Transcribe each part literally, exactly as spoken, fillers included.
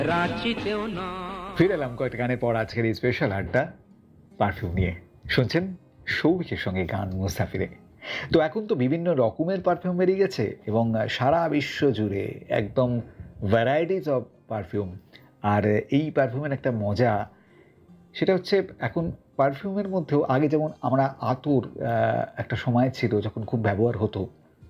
রাঁচিতেও না। ফিরে এলাম কয়েকটা গানের পর আজকের এই স্পেশাল আড্ডা পারফিউম নিয়ে। শুনছেন সৌভিকের সঙ্গে গান মুসাফিরে। তো এখন তো বিভিন্ন রকমের পারফিউম বেরিয়ে গেছে এবং সারা বিশ্ব জুড়ে একদম ভ্যারাইটিস অফ পারফিউম। আর এই পারফিউমের একটা মজা সেটা হচ্ছে এখন পারফিউমের মধ্যেও আগে যেমন আমরা আতর একটা সময় ছিল যখন খুব ব্যবহার হতো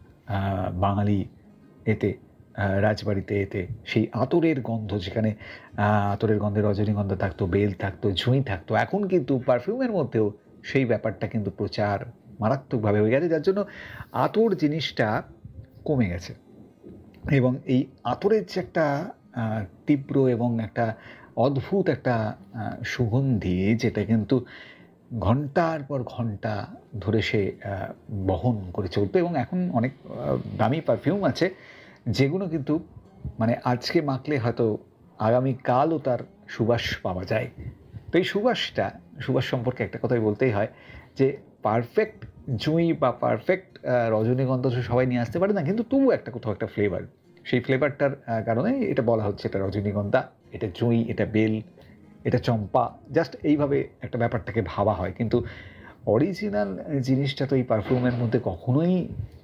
বাঙালি এতে রাজবাড়িতে এতে সেই আতরের গন্ধ, যেখানে আতরের গন্ধে রজনীগন্ধা থাকতো, বেল থাকতো, জুঁই থাকতো। এখন কিন্তু পারফিউমের মধ্যেও সেই ব্যাপারটা কিন্তু প্রচার মারাত্মকভাবে হয়ে গেছে, যার জন্য আতর জিনিসটা কমে গেছে। এবং এই আতরের যে একটা তীব্র এবং একটা অদ্ভুত একটা সুগন্ধি, যেটা কিন্তু ঘন্টার পর ঘন্টা ধরে সে বহন করে চলতো। এবং এখন অনেক দামি পারফিউম আছে যেগুলো কিন্তু মানে আজকে মাখলে হয়তো আগামীকালও তার সুবাস পাওয়া যায়। তো এই সুবাসটা সুবাস সম্পর্কে একটা কথাই বলতেই হয় যে পারফেক্ট জুঁই বা পারফেক্ট রজনীগন্ধা সবাই নিয়ে আসতে পারে না, কিন্তু তবু একটা কোথাও একটা ফ্লেভার, সেই ফ্লেভারটার কারণে এটা বলা হচ্ছে এটা রজনীগন্ধা, এটা জুঁই, এটা বেল, এটা চম্পা, জাস্ট এইভাবে একটা ব্যাপারটাকে ভাবা হয়। কিন্তু অরিজিনাল জিনিসটা তো এই পারফিউমের মধ্যে কখনোই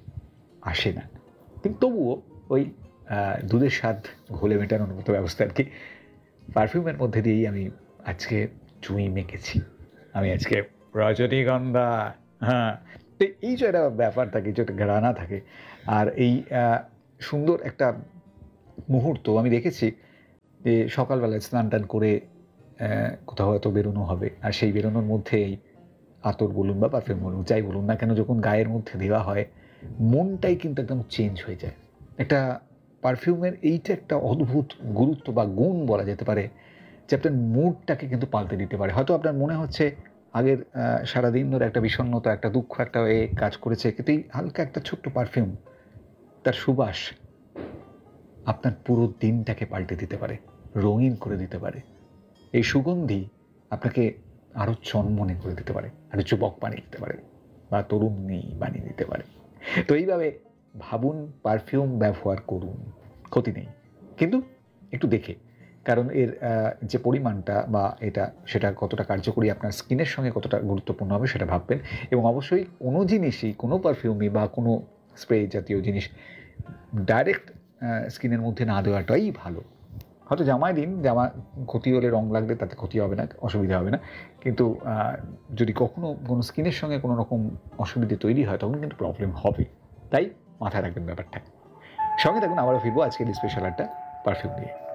আসে না। কিন্তু তবুও ওই দুধের স্বাদ ঘোলে মেটানোর মতো ব্যবস্থা আর কি। পারফিউমের মধ্যে দিয়েই আমি আজকে জুঁই মেখেছি, আমি আজকে রজনীগন্ধা। হ্যাঁ, তো এই যে একটা ব্যাপার থাকে, যে একটা ঘ্রাণা থাকে, আর এই সুন্দর একটা মুহূর্ত আমি দেখেছি যে সকালবেলায় স্নান টান করে কোথাও হয়তো বেরোনো হবে, আর সেই বেরোনোর মধ্যে এই আতর বলুন বা পারফিউম বলুন, যাই বলুন না কেন, যখন গায়ের মধ্যে দেওয়া হয় মনটাই কিন্তু একদম চেঞ্জ হয়ে যায়। একটা পারফিউমের এইটা একটা অদ্ভুত গুরুত্ব বা গুণ বলা যেতে পারে, যে আপনার মুডটাকে কিন্তু পাল্টে দিতে পারে। হয়তো আপনার মনে হচ্ছে আগের সারাদিন ধরে একটা বিষণ্ণতা, একটা দুঃখ, একটা এ কাজ করেছে, কিন্তু এই হালকা একটা ছোট্ট পারফিউম, তার সুবাস আপনার পুরো দিনটাকে পাল্টে দিতে পারে, রঙিন করে দিতে পারে। এই সুগন্ধি আপনাকে আরও চনমনে করে দিতে পারে, আরও যুবক বানিয়ে দিতে পারে, বা তরুণী বানিয়ে দিতে পারে। তো এইভাবে ভাবুন, পারফিউম ব্যবহার করুন, ক্ষতি নেই, কিন্তু একটু দেখে, কারণ এর যে পরিমাণটা বা এটা সেটা কতটা কার্যকরী, আপনার স্কিনের সঙ্গে কতটা গুরুত্বপূর্ণ হবে সেটা ভাববেন। এবং অবশ্যই কোনো জিনিসই, কোনো পারফিউমই বা কোনো স্প্রে জাতীয় জিনিস ডাইরেক্ট স্কিনের মধ্যে না দেওয়াটাই ভালো। হয়তো জামায় দিন, জামা ক্ষতি হলে রং লাগলে তাতে ক্ষতি হবে না, অসুবিধা হবে না, কিন্তু যদি কখনো কোনো স্কিনের সঙ্গে কোনো রকম অসুবিধে তৈরি হয় তখন কিন্তু প্রবলেম হবে। তাই মাথায় রাখবেন ব্যাপারটা। সঙ্গে থাকুন, আবারও ফিরবো আজকের স্পেশাল একটা পারফিউম দিয়ে।